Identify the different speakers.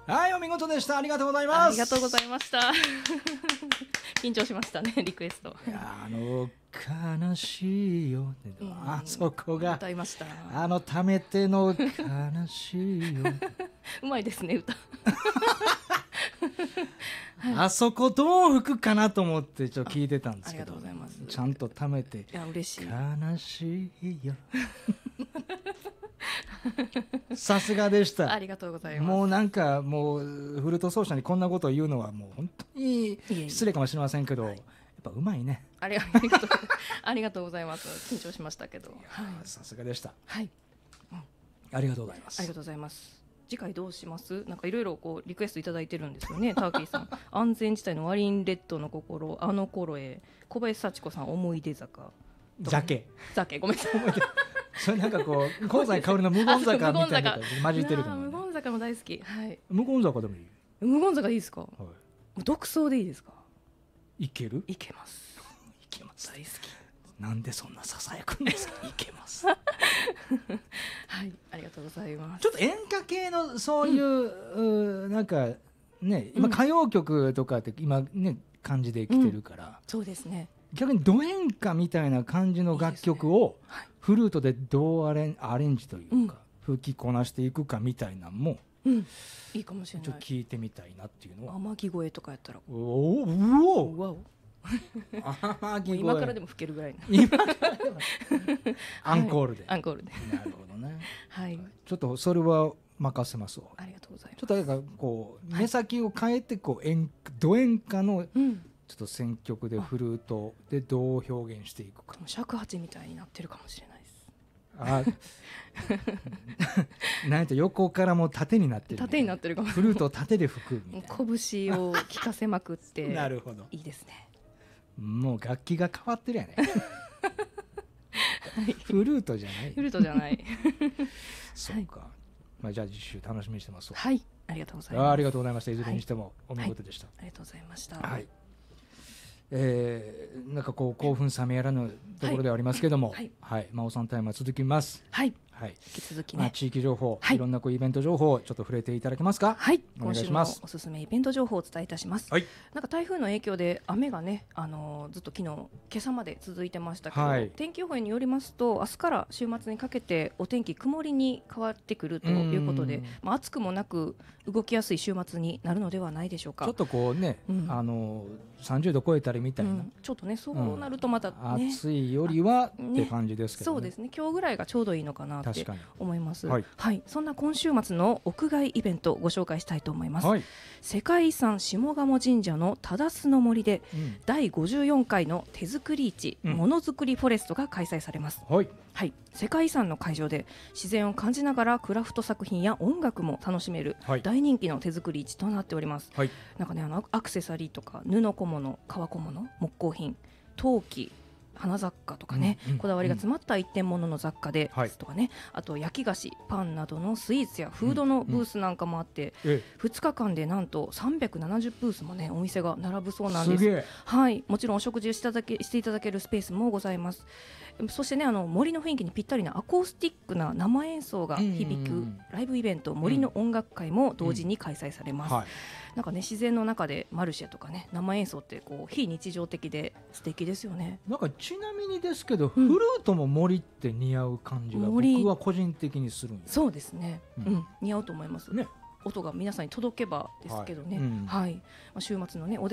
Speaker 1: はい、お見事でした。ありがとうございます。
Speaker 2: ありがとうございました緊張しましたね、リクエスト。
Speaker 1: いや悲しいよ、あそこが
Speaker 2: 歌いました。
Speaker 1: ためての悲しいよ
Speaker 2: うまいですね、歌
Speaker 1: あそこどう吹くかなと思ってちょっと聞いてたんですけど、
Speaker 2: ありがとうございます。
Speaker 1: ちゃんとためて、
Speaker 2: いや嬉しい、
Speaker 1: 悲しいよさすがでした。
Speaker 2: ありがとうございます。
Speaker 1: もうなんかもうフルート奏者にこんなことを言うのはもう本当に失礼かもしれませんけど、やっぱうまいね。
Speaker 2: ありがとうございます。緊張しましたけど、
Speaker 1: さすがでした。
Speaker 2: はい、
Speaker 1: ありがとうございます。
Speaker 2: ありがとうございます。次回どうします？なんかいろいろこうリクエストいただいてるんですよね。ターキーさん安全地帯のワリンレッドの心、あの頃へ、小林幸子さん思い出坂、
Speaker 1: 酒
Speaker 2: ごめんなさい
Speaker 1: それなんかこう香西かおりの無言坂みたいな混じってるかも、ね、
Speaker 2: 無言坂も大好き、はい、
Speaker 1: 無言坂でもいい。
Speaker 2: 無言坂いいですか、
Speaker 1: はい、
Speaker 2: 独奏でいいですか。
Speaker 1: いける？
Speaker 2: いけます
Speaker 1: いけます。
Speaker 2: 大好き。
Speaker 1: なんでそんなささやくんですかいけます
Speaker 2: はい、ありがとうございます。
Speaker 1: ちょっと演歌系のそういう、なんかね、今歌謡曲とかって今ね感じで来てるから、
Speaker 2: そうですね、
Speaker 1: 逆にド演歌みたいな感じの楽曲をフルートでどうアレンジというか、吹きこなしていくかみたいなのも、
Speaker 2: いいかもしれない。
Speaker 1: ちょっと聞いてみたいなっていうのは。
Speaker 2: 天城越えとかやったら、
Speaker 1: おお
Speaker 2: うわお
Speaker 1: 天城越え
Speaker 2: 今からでも吹けるぐらい
Speaker 1: 今からでもアンコールで、
Speaker 2: アンコールで、
Speaker 1: なるほどね、
Speaker 2: はい、
Speaker 1: ちょっとそれは任せますわ。
Speaker 2: ありがとうございます。
Speaker 1: ちょっとなんかこう目先を変えてこうド演歌のちょっと選曲でフルートでどう表現していくか。
Speaker 2: 尺八みたいになってるかもしれないです。
Speaker 1: なんと横からも縦になってる、
Speaker 2: 縦になってるかも。
Speaker 1: フルートを縦で吹くみたいな、
Speaker 2: 拳を効かせまくって
Speaker 1: なるほど、
Speaker 2: いいですね。
Speaker 1: もう楽器が変わってるやねフルートじゃない、
Speaker 2: フルートじゃない
Speaker 1: そうか、まあ、じゃあ次週楽しみにしてますわ。
Speaker 2: はい、ありがとうございます。
Speaker 1: ありがとうございました。いずれにしてもお見事でした。
Speaker 2: ありがとうございました。
Speaker 1: はい、なんかこう興奮冷めやらぬところではありますけども、はい、真央さんタイムは続きます。
Speaker 2: はい、
Speaker 1: はい、
Speaker 2: 引き続きね、
Speaker 1: 地域情報、いろんなこうイベント情報をちょっと触れていただけますか。
Speaker 2: はい、
Speaker 1: お願い
Speaker 2: 今週も
Speaker 1: します。
Speaker 2: おすすめイベント情報をお伝えいたします。
Speaker 1: はい、
Speaker 2: なんか台風の影響で雨がね、ずっと今朝まで続いてましたけど、天気予報によりますと明日から週末にかけてお天気曇りに変わってくるということで、暑くもなく動きやすい週末になるのではないでしょうか。
Speaker 1: ちょっとこうね、30度超えたりみたいな、
Speaker 2: ちょっとねそうなるとまたね、
Speaker 1: 暑いよりはって感じですけどね。
Speaker 2: そうですね、今日ぐらいがちょうどいいのかなって思います。
Speaker 1: はい
Speaker 2: はい、そんな今週末の屋外イベントをご紹介したいと思います。
Speaker 1: はい、
Speaker 2: 世界遺産下鴨神社の忠須の森で、第54回の手作り市、ものづくりフォレストが開催されます。
Speaker 1: はい、
Speaker 2: はい、世界遺産の会場で自然を感じながらクラフト作品や音楽も楽しめる大人気の手作り市となっております。
Speaker 1: はい、
Speaker 2: なんかね、アクセサリーとか布小物、革小物、木工品、陶器、花雑貨とかね、こだわりが詰まった一点物の雑貨で、とかね、あと焼き菓子、パンなどのスイーツやフードのブースなんかもあって、2日間でなんと370ブースもねお店が並ぶそうなんです。はい、もちろんお食事していただけるスペースもございます。そしてね、森の雰囲気にぴったりなアコースティックな生演奏が響くライブイベント、森の音楽会も同時に開催されます。なんかね、自然の中でマルシェとかね、生演奏ってこう非日常的で素敵ですよね。
Speaker 1: なんかちなみにですけど、フルートも森って似合う感じが僕は個人的にするんです。
Speaker 2: そうですね、似合うと思いますね。音が皆さんに届けばですけどね。はい、週末のね